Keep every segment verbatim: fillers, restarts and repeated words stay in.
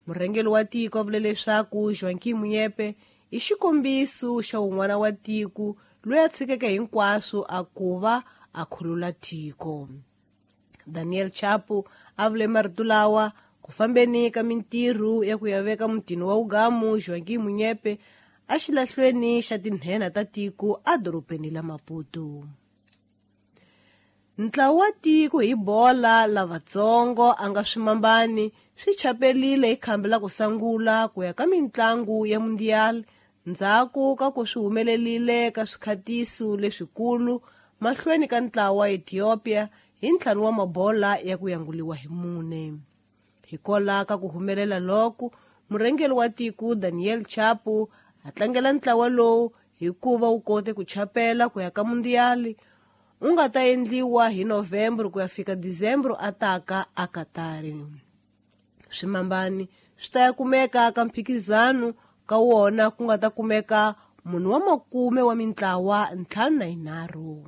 Murhangeri wa tiko a vule leswaku Joaquim Motsepe i xikombiso xa un'wana wa tiko loyi a tshikeke hinkwaswo a ku va a khulula tiko. Daniel Chapo a vule marito lawa ku fambeni ka mintirho ya ku ya veka mutini wa Ugamu Joaquim Motsepe a xilahlweni xa tinhena ta tiko a doropeni la Maputo. Ntlawa wa tiko hi bola lavatsongo a nga swimambani swi chapelile hi khambi la ku sangula ku ya ka mitlangu ya mundial ndzhaku ka ku swi humelelile ka swikhatiso leswikulu mahlweni ka ntlawa wa Ethiopia hi ntlhanu wa mabola ya ku yanguliwa hi mune. Hikola ka ku humelela loko murhangeri wa tiko Daniel Chapo a tlangela ntlawa lowu hikuva wu kote ku chapela ku ya ka mundial u nga ta endliwa hi November ku ya fika December a taka a Qatar. Swimambani swi ta ya kumeka ka mphikizano ka wona ku nga ta kumeka munhu wa makume wa mintlawa ntlhanu na yinharhu.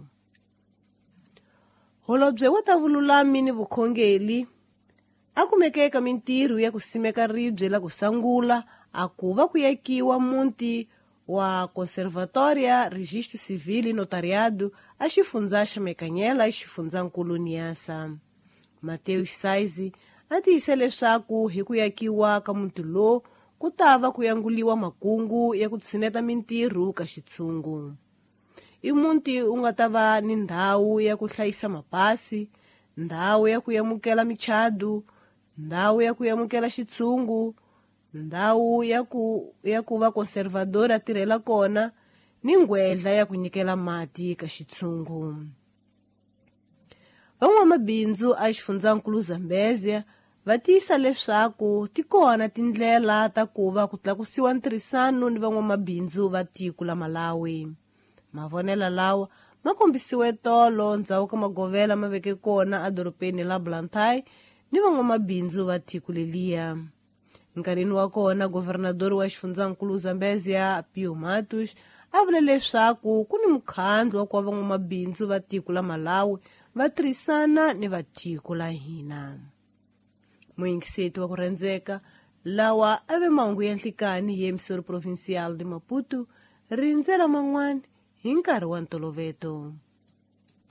Holobye wa ta vululami ni vukhongeli a kumeke ka mintirho ya ku simeka ribye la ku sangula a ku va ku yakiwa muti wa Conservatoria Registro Civil Notariado a xifundza xa Mekanyela xifundzankulu Niassa. Mateus Saizi a tiyise leswaku hi ku yakiwa ka muti lowu ku ta va ku yanguliwa makungu ya ku tshineta mintirho ka xitshungu. I muti u nga ta va ni ndhawu ya ku hlayisa mapasi, ndhawu ya ku yamukela michadu, ndhawu ya ku yamukela xitshungu, ndhawu ya ku ya ku va conservador a tirhela kona ni ngwedla ya ku nyikela mati ka xitshungu. Van'wamabindzu a xifundzankulu Zambezia va tiyisa leswaku ti kona tindlela ta ku va ku tlakusiwa ntirhisano ni van'wamabindzu va tiko la Malawi. Mavonela lawa ma kombisiwe tolo ndzhaku ka magovela ma veke kona a doropeni la Blantyre ni van'wamabindzu va tiko leliya. Nkarhini wa kona governador wa xifundzankulu Zambezia Pio Matos a vule leswaku ku ni mukhandlo wa ku va van'wamabindzu va tiko la Malawi va tirhisana ni va tiko la hina. Muingiseti wa ku rhandzeka lawa a ve mahungu ya nhlikani hi emisori provincial de Maputo rindzela man'wana hi nkarhi wa ntolovelo.